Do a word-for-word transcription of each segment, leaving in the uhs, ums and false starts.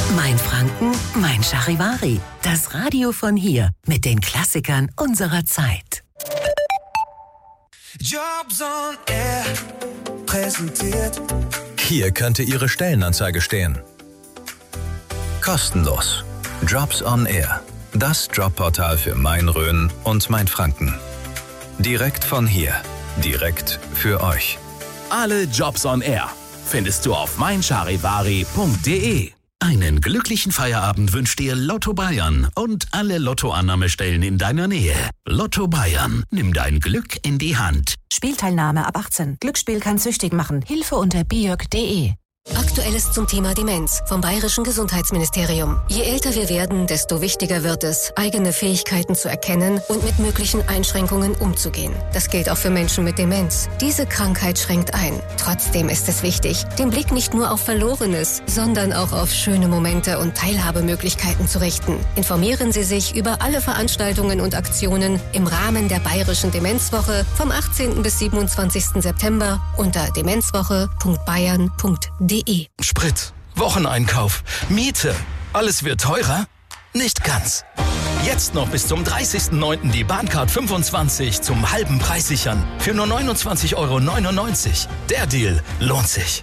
Mein Franken, mein Charivari. Das Radio von hier mit den Klassikern unserer Zeit. Jobs on Air präsentiert. Hier könnte Ihre Stellenanzeige stehen. Kostenlos. Jobs on Air. Das Jobportal für Main-Rhön und Main-Franken. Direkt von hier. Direkt für euch. Alle Jobs on Air findest du auf mein charivari punkt de. Einen glücklichen Feierabend wünscht dir Lotto Bayern und alle Lottoannahmestellen in deiner Nähe. Lotto Bayern, nimm dein Glück in die Hand. Spielteilnahme ab achtzehn. Glücksspiel kann süchtig machen. Hilfe unter b j punkt d e. Aktuelles zum Thema Demenz vom Bayerischen Gesundheitsministerium. Je älter wir werden, desto wichtiger wird es, eigene Fähigkeiten zu erkennen und mit möglichen Einschränkungen umzugehen. Das gilt auch für Menschen mit Demenz. Diese Krankheit schränkt ein. Trotzdem ist es wichtig, den Blick nicht nur auf Verlorenes, sondern auch auf schöne Momente und Teilhabemöglichkeiten zu richten. Informieren Sie sich über alle Veranstaltungen und Aktionen im Rahmen der Bayerischen Demenzwoche vom achtzehnten bis siebenundzwanzigsten September unter demenzwoche punkt bayern punkt de. Sprit, Wocheneinkauf, Miete, alles wird teurer? Nicht ganz. Jetzt noch bis zum dreißigsten neunten die Bahncard fünfundzwanzig zum halben Preis sichern. Für nur neunundzwanzig Euro neunundneunzig. Der Deal lohnt sich.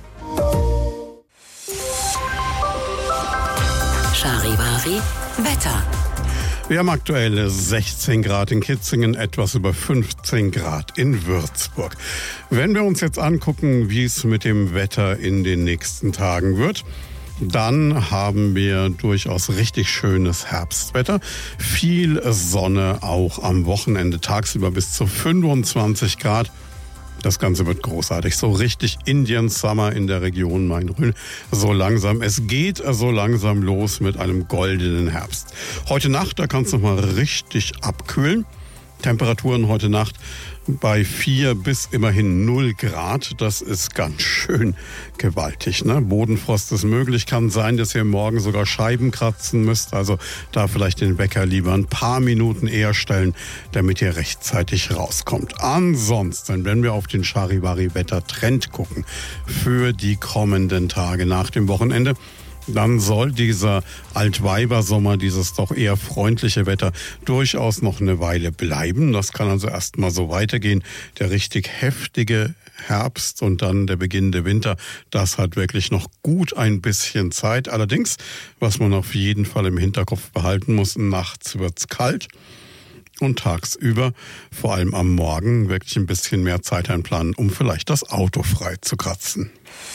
Charivari Wetter. Wir haben aktuell sechzehn Grad in Kitzingen, etwas über fünfzehn Grad in Würzburg. Wenn wir uns jetzt angucken, wie es mit dem Wetter in den nächsten Tagen wird, dann haben wir durchaus richtig schönes Herbstwetter. Viel Sonne auch am Wochenende, tagsüber bis zu fünfundzwanzig Grad. Das Ganze wird großartig. So richtig Indian Summer in der Region Main-Rhön. So langsam. Es geht so langsam los mit einem goldenen Herbst. Heute Nacht, da kann es nochmal richtig abkühlen. Temperaturen heute Nacht bei vier bis immerhin null Grad. Das ist ganz schön gewaltig, ne? Bodenfrost ist möglich. Kann sein, dass ihr morgen sogar Scheiben kratzen müsst. Also da vielleicht den Wecker lieber ein paar Minuten eher stellen, damit ihr rechtzeitig rauskommt. Ansonsten, wenn wir auf den Charivari-Wetter-Trend gucken für die kommenden Tage nach dem Wochenende, dann soll dieser Altweibersommer, dieses doch eher freundliche Wetter durchaus noch eine Weile bleiben. Das kann also erstmal so weitergehen. Der richtig heftige Herbst und dann der beginnende Winter, das hat wirklich noch gut ein bisschen Zeit. Allerdings, was man auf jeden Fall im Hinterkopf behalten muss, nachts wird's kalt. Und tagsüber, vor allem am Morgen, wirklich ein bisschen mehr Zeit einplanen, um vielleicht das Auto frei zu kratzen.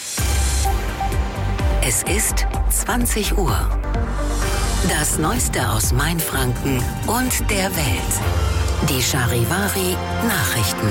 Es ist zwanzig Uhr. Das Neueste aus Main-Franken und der Welt. Die Charivari Nachrichten.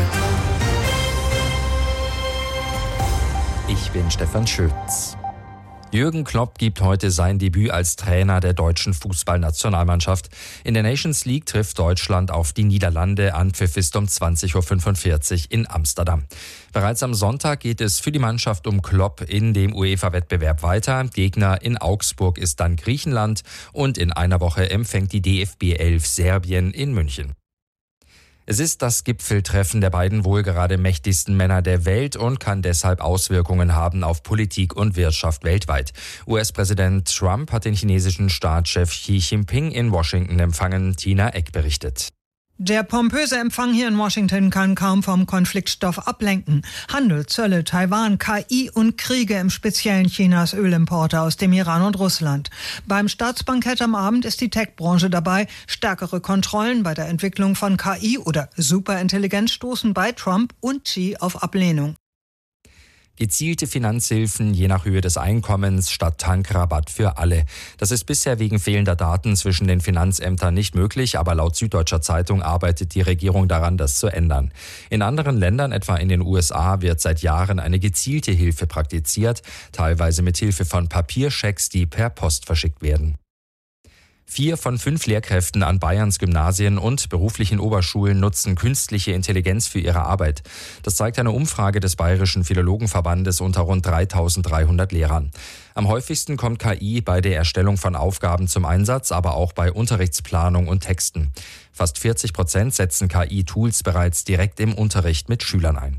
Ich bin Stefan Schütz. Jürgen Klopp gibt heute sein Debüt als Trainer der deutschen Fußballnationalmannschaft. In der Nations League trifft Deutschland auf die Niederlande. Anpfiff ist um zwanzig Uhr fünfundvierzig in Amsterdam. Bereits am Sonntag geht es für die Mannschaft um Klopp in dem UEFA-Wettbewerb weiter. Gegner in Augsburg ist dann Griechenland und in einer Woche empfängt die D F B elf Serbien in München. Es ist das Gipfeltreffen der beiden wohl gerade mächtigsten Männer der Welt und kann deshalb Auswirkungen haben auf Politik und Wirtschaft weltweit. U S-Präsident Trump hat den chinesischen Staatschef Xi Jinping in Washington empfangen. Tina Eck berichtet. Der pompöse Empfang hier in Washington kann kaum vom Konfliktstoff ablenken. Handel, Zölle, Taiwan, K I und Kriege, im speziellen Chinas Ölimporte aus dem Iran und Russland. Beim Staatsbankett am Abend ist die Tech-Branche dabei. Stärkere Kontrollen bei der Entwicklung von K I oder Superintelligenz stoßen bei Trump und Xi auf Ablehnung. Gezielte Finanzhilfen je nach Höhe des Einkommens statt Tankrabatt für alle. Das ist bisher wegen fehlender Daten zwischen den Finanzämtern nicht möglich, aber laut Süddeutscher Zeitung arbeitet die Regierung daran, das zu ändern. In anderen Ländern, etwa in den U S A, wird seit Jahren eine gezielte Hilfe praktiziert, teilweise mit Hilfe von Papierschecks, die per Post verschickt werden. Vier von fünf Lehrkräften an Bayerns Gymnasien und beruflichen Oberschulen nutzen künstliche Intelligenz für ihre Arbeit. Das zeigt eine Umfrage des Bayerischen Philologenverbandes unter rund dreitausenddreihundert Lehrern. Am häufigsten kommt K I bei der Erstellung von Aufgaben zum Einsatz, aber auch bei Unterrichtsplanung und Texten. Fast vierzig Prozent setzen K I-Tools bereits direkt im Unterricht mit Schülern ein.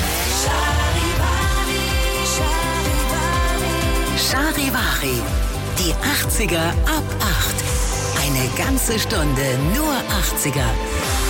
Charivari Die achtziger ab acht. Eine ganze Stunde nur achtziger.